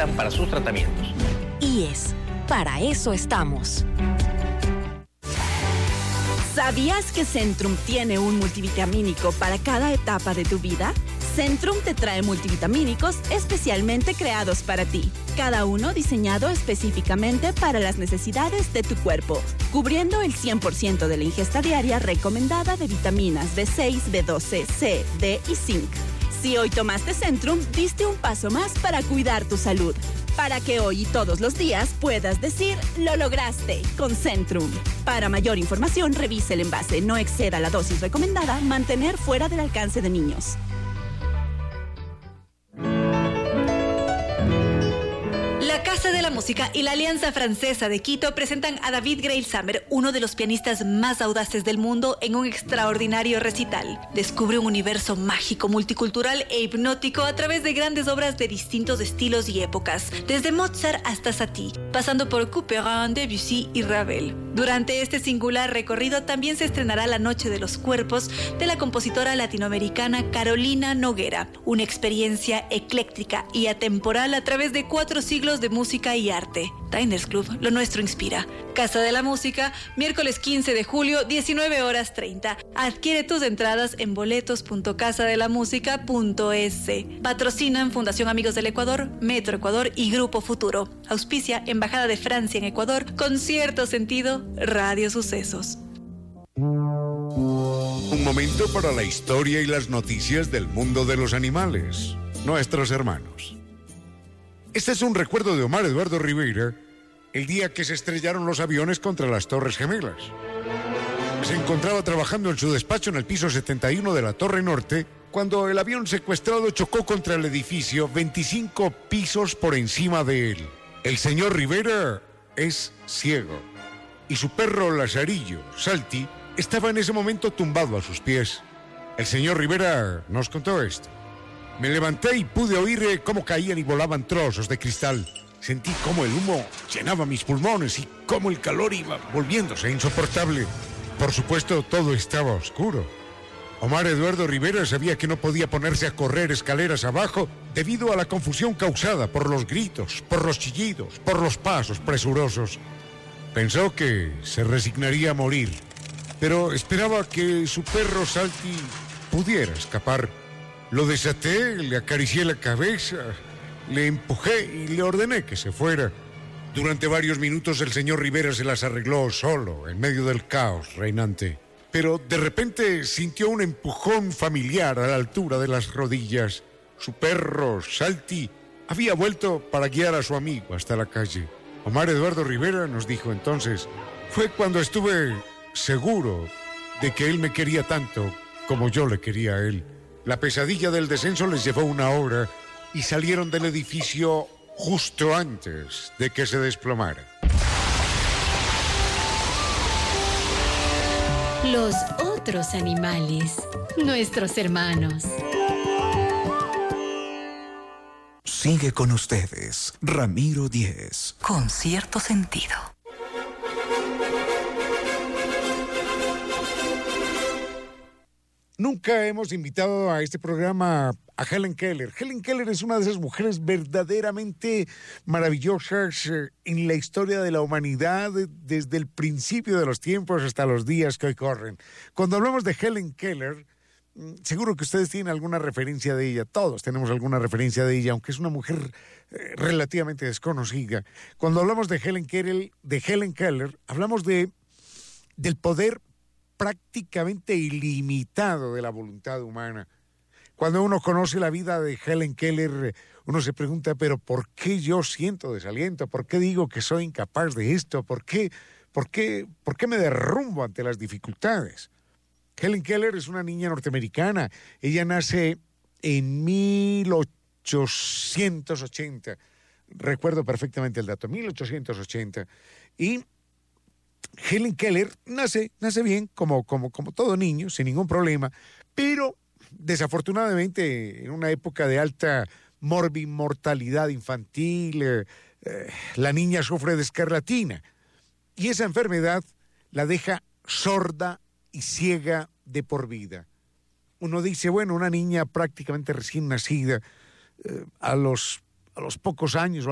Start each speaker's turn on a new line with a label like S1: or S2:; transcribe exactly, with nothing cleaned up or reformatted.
S1: necesitan para sus tratamientos.
S2: I E S, para eso estamos.
S3: ¿Sabías que Centrum tiene un multivitamínico para cada etapa de tu vida? Centrum te trae multivitamínicos especialmente creados para ti, cada uno diseñado específicamente para las necesidades de tu cuerpo, cubriendo el cien por ciento de la ingesta diaria recomendada de vitaminas B seis, B doce, C, D y zinc. Si hoy tomaste Centrum, diste un paso más para cuidar tu salud, para que hoy y todos los días puedas decir, lo lograste con Centrum. Para mayor información, revise el envase, no exceda la dosis recomendada, mantener fuera del alcance de niños.
S4: La Casa de la Música y la Alianza Francesa de Quito presentan a David Greilsamer, uno de los pianistas más audaces del mundo, en un extraordinario recital. Descubre un universo mágico, multicultural e hipnótico a través de grandes obras de distintos estilos y épocas, desde Mozart hasta Satie, pasando por Couperin, Debussy y Ravel. Durante este singular recorrido también se estrenará La Noche de los Cuerpos de la compositora latinoamericana Carolina Noguera, una experiencia ecléctica y atemporal a través de cuatro siglos de música y arte. Diners Club, lo nuestro inspira. Casa de la Música, miércoles quince de julio, diecinueve horas treinta. Adquiere tus entradas en boletos punto casa de la música punto es. Patrocinan Fundación Amigos del Ecuador, Metro Ecuador y Grupo Futuro. Auspicia Embajada de Francia en Ecuador, con cierto sentido, Radio Sucesos.
S5: Un momento para la historia y las noticias del mundo de los animales, nuestros hermanos. Este es un recuerdo de Omar Eduardo Rivera, el día que se estrellaron los aviones contra las Torres Gemelas. Se encontraba trabajando en su despacho en el piso setenta y uno de la Torre Norte, cuando el avión secuestrado chocó contra el edificio veinticinco pisos por encima de él. El señor Rivera es ciego, y su perro Lazarillo, Salti, estaba en ese momento tumbado a sus pies. El señor Rivera nos contó esto. Me levanté y pude oír cómo caían y volaban trozos de cristal. Sentí cómo el humo llenaba mis pulmones y cómo el calor iba volviéndose insoportable. Por supuesto, todo estaba oscuro. Omar Eduardo Rivera sabía que no podía ponerse a correr escaleras abajo debido a la confusión causada por los gritos, por los chillidos, por los pasos presurosos. Pensó que se resignaría a morir, pero esperaba que su perro Salti pudiera escapar. Lo desaté, le acaricié la cabeza, le empujé y le ordené que se fuera. Durante varios minutos el señor Rivera se las arregló solo, en medio del caos reinante. Pero de repente sintió un empujón familiar a la altura de las rodillas. Su perro, Salti, había vuelto para guiar a su amigo hasta la calle. Omar Eduardo Rivera nos dijo entonces, fue cuando estuve seguro de que él me quería tanto como yo le quería a él. La pesadilla del descenso les llevó una hora y salieron del edificio justo antes de que se desplomara.
S6: Los otros animales, nuestros hermanos.
S7: Sigue con ustedes, Ramiro Díez.
S2: Con cierto sentido.
S5: Nunca hemos invitado a este programa a Helen Keller. Helen Keller es una de esas mujeres verdaderamente maravillosas en la historia de la humanidad, desde el principio de los tiempos hasta los días que hoy corren. Cuando hablamos de Helen Keller, seguro que ustedes tienen alguna referencia de ella. Todos tenemos alguna referencia de ella, aunque es una mujer eh, relativamente desconocida. Cuando hablamos de Helen Keller, de Helen Keller, hablamos de del poder prácticamente ilimitado de la voluntad humana. Cuando uno conoce la vida de Helen Keller, uno se pregunta, pero ¿por qué yo siento desaliento? ¿Por qué digo que soy incapaz de esto? ¿Por qué, por qué, por qué me derrumbo ante las dificultades? Helen Keller es una niña norteamericana. Ella nace en mil ochocientos ochenta. Recuerdo perfectamente el dato, mil ochocientos ochenta. Y Helen Keller nace, nace bien, como, como, como todo niño, sin ningún problema, pero desafortunadamente en una época de alta morbimortalidad infantil, eh, eh, la niña sufre de escarlatina y esa enfermedad la deja sorda y ciega de por vida. Uno dice, bueno, una niña prácticamente recién nacida, eh, a los, a los pocos años